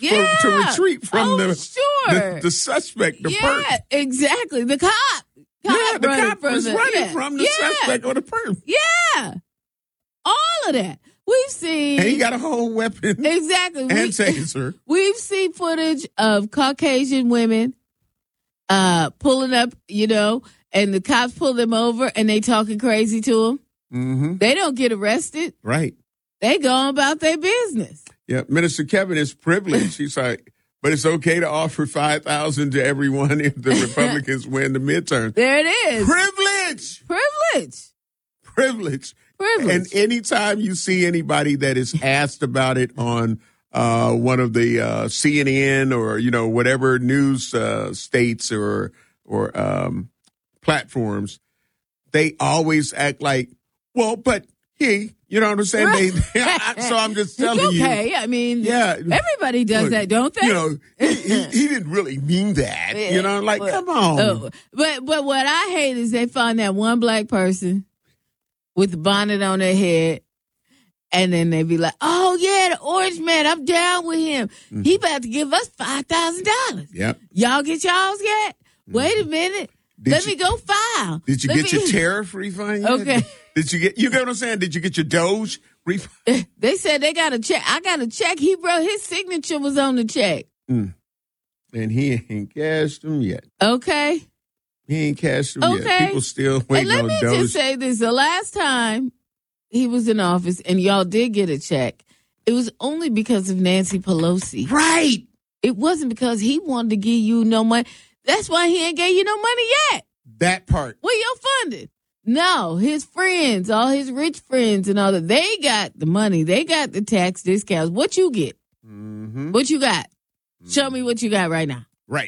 to retreat from sure. the suspect, the yeah, perp. Exactly. The cop. The cop was running yeah. from the suspect or the perp. Yeah. All of that. We've seen. And he got a whole weapon. Exactly. And taser. We've seen footage of Caucasian women pulling up, and the cops pull them over and they talking crazy to them. Mm-hmm. They don't get arrested. Right. They go about their business. Yeah. Minister Kevin is privileged. He's like, but it's okay to offer $5,000 to everyone if the Republicans win the midterm. There it is. Privilege. And anytime you see anybody that is asked about it on one of the CNN or whatever news states or platforms, they always act like, well, but you know what I'm saying? Right. So I'm just telling you. Okay, I mean, yeah, everybody does that, don't they? He didn't really mean that. Come on. Oh, but what I hate is they find that one black person with the bonnet on their head, and then they be like, "Oh yeah, the orange man, I'm down with him. Mm-hmm. He about to give us $5,000. Yep. Y'all get y'all's yet? Mm-hmm. Wait a minute." Let me go file. Did you get your tariff refund yet? Okay. You get what I'm saying? Did you get your Doge refund? They said they got a check. I got a check. He wrote, his signature was on the check. And he ain't cashed them yet. Okay. He ain't cashed them yet. People still waiting on Doge. And let me just say this. The last time he was in office and y'all did get a check, it was only because of Nancy Pelosi. Right. It wasn't because he wanted to give you no money. That's why he ain't gave you no money yet. That part. Where your funding? No, his friends, all his rich friends and all that, they got the money. They got the tax discounts. What you get? Mm-hmm. What you got? Show me what you got right now. Right.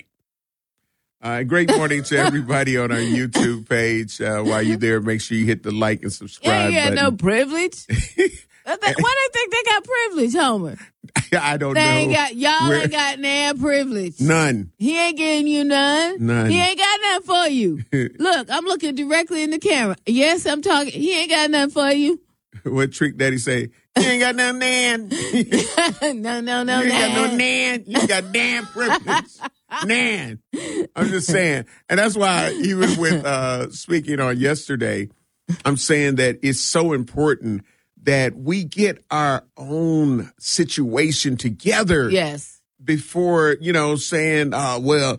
Great morning to everybody on our YouTube page. While you're there, make sure you hit the like and subscribe button. No privilege. Why they think they got privilege, Homer? I don't know. Y'all ain't got damn privilege. None. He ain't getting you none. He ain't got nothing for you. Look, I'm looking directly in the camera. Yes, I'm talking. He ain't got nothing for you. What Trick Daddy say? You ain't got no nan. No, you ain't got no nan. You got damn privilege. Nan. I'm just saying. And that's why even with speaking on yesterday, I'm saying that it's so important that we get our own situation together. Yes. Before, saying, well,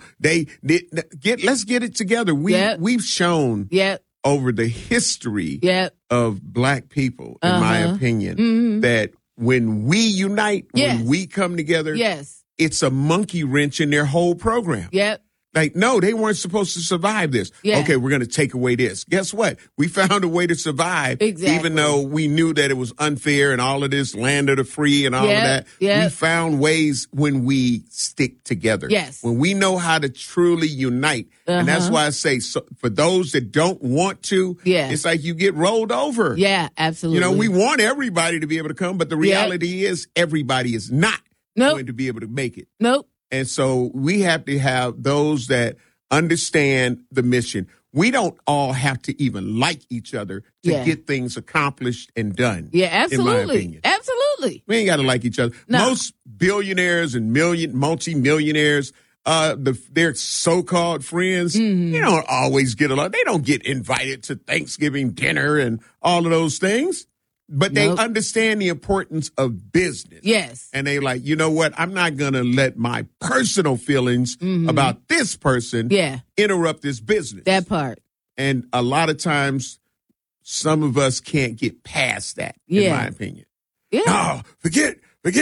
let's get it together. We've shown over the history of black people, in my opinion, that when we unite, when we come together, it's a monkey wrench in their whole program. Yep. Like, no, they weren't supposed to survive this. Yeah. Okay, we're going to take away this. Guess what? We found a way to survive, even though we knew that it was unfair and all of this land of the free and all of that. Yep. We found ways when we stick together. Yes. When we know how to truly unite. And that's why I say, so for those that don't want to, it's like you get rolled over. Yeah, absolutely. We want everybody to be able to come, but the reality is everybody is not going to be able to make it. Nope. And so we have to have those that understand the mission. We don't all have to even like each other to get things accomplished and done. Yeah, absolutely. In my opinion. Absolutely. We ain't got to like each other. No. Most billionaires and multi-millionaires, their so-called friends, they don't always get along. They don't get invited to Thanksgiving dinner and all of those things. But they understand the importance of business. Yes. And they like, you know what? I'm not going to let my personal feelings about this person interrupt this business. That part. And a lot of times, some of us can't get past that, in my opinion. Yeah. No, forget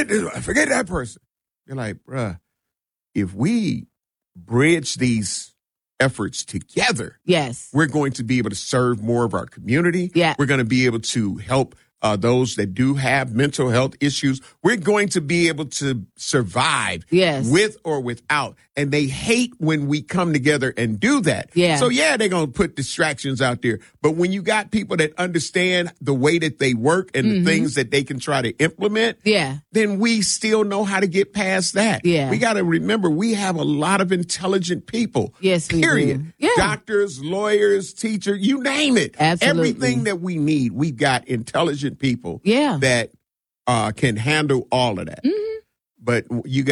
that person. You're like, bruh, if we bridge these efforts together, we're going to be able to serve more of our community. Yeah. We're going to be able to help those that do have mental health issues. We're going to be able to survive with or without. And they hate when we come together and do that. Yeah. So, they're going to put distractions out there. But when you got people that understand the way that they work and the things that they can try to implement, then we still know how to get past that. Yeah. We got to remember we have a lot of intelligent people. Yes, we period. do. Yeah. Doctors, lawyers, teachers, you name it. Absolutely. Everything that we need, we've got intelligent people that can handle all of that. But you got